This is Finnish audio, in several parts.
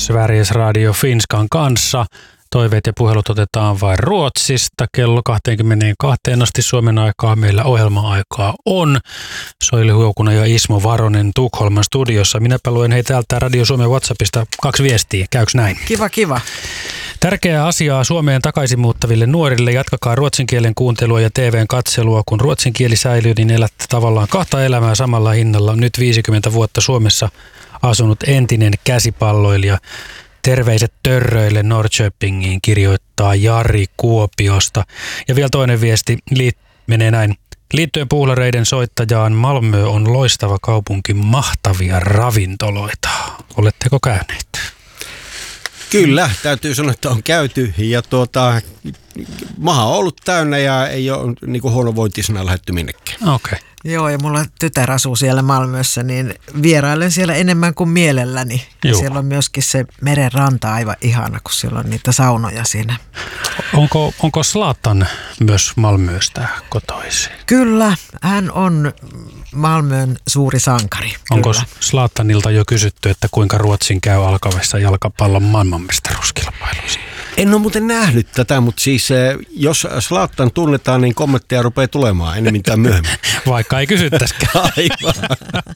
Sveriges Radio Finskan kanssa. Toiveet ja puhelut otetaan vain Ruotsista. Kello 22 asti Suomen aikaa. Meillä ohjelma-aikaa on. Soili Huokuna ja Ismo Varonen Tukholman studiossa. Minäpä luen hei täältä Radio Suomen WhatsAppista 2 viestiä. Käyks näin? Kiva. Tärkeää asiaa Suomeen takaisin muuttaville nuorille. Jatkakaa ruotsin kielen kuuntelua ja TVn katselua. Kun ruotsin kieli säilyy, niin elätte tavallaan 2 elämää samalla hinnalla. Nyt 50 vuotta Suomessa asunut entinen käsipalloilija. Terveiset Törröille Norrköpingiin, kirjoittaa Jari Kuopiosta. Ja vielä toinen viesti menee näin. Liittyen puulareiden soittajaan, Malmö on loistava kaupunki, mahtavia ravintoloita. Oletteko käyneet? Kyllä, täytyy sanoa, että on käyty ja maha on ollut täynnä ja ei ole niin kuin huonovointisena lähdetty minnekään. Okei. Joo, ja mulla tytär asuu siellä Malmössä, niin vierailen siellä enemmän kuin mielelläni. Ja siellä on myöskin se meren ranta aivan ihana, kun siellä on niitä saunoja siinä. Onko Zlatan myös Malmöstä kotoisin? Kyllä, hän on Malmön suuri sankari. Onko Kyllä. Zlatanilta jo kysytty, että kuinka Ruotsin käy alkavassa jalkapallon maailmanmestaruuskilpailuissa? En ole muuten nähnyt tätä, mutta siis jos Zlatan tunnetaan, niin kommentteja rupeaa tulemaan enemmän tai myöhemmin. Vaikka ei kysyttäisikään. Aivan.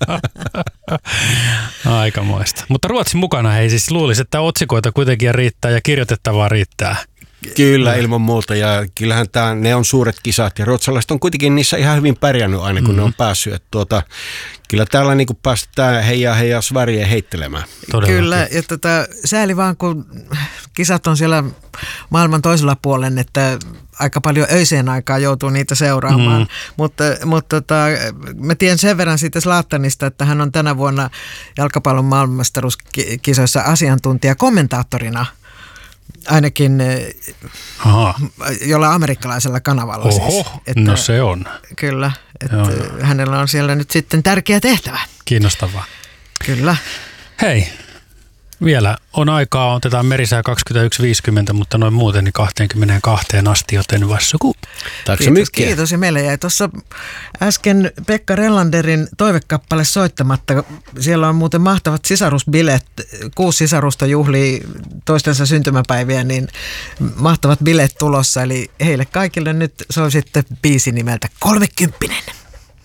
Aikamoista. Mutta Ruotsin mukana hei siis luulisi, että otsikoita kuitenkin riittää ja kirjoitettavaa riittää. Kyllä, ilman muuta. Ja kyllähän ne on suuret kisat ja ruotsalaiset on kuitenkin niissä ihan hyvin pärjännyt aina, kun ne on päässyt. Että kyllä täällä niin päästetään heijaa Sverige heittelemään. Todellakin. Kyllä, ja sääli vaan, kun kisat on siellä maailman toisella puolen, että aika paljon öiseen aikaan joutuu niitä seuraamaan. Mutta mä tiedän sen verran siitä Zlatanista, että hän on tänä vuonna jalkapallon maailmanmestaruuskisoissa asiantuntija kommentaattorina. Ainakin jollain amerikkalaisella kanavalla. Oho, siis. Että, no se on. Kyllä, että hänellä on siellä nyt sitten tärkeä tehtävä. Kiinnostavaa. Kyllä. Hei, vielä on aikaa, otetaan merisää 21.50, mutta noin muuten niin 22 asti, joten varsågod. Kiitos. Ja meillä jäi tuossa äsken Pekka Rellanderin toivekappale soittamatta. Siellä on muuten mahtavat sisarusbileet. 6 sisarusta juhlii toistensa syntymäpäiviä, niin mahtavat bileet tulossa. Eli heille kaikille nyt se on sitten biisi nimeltä 30.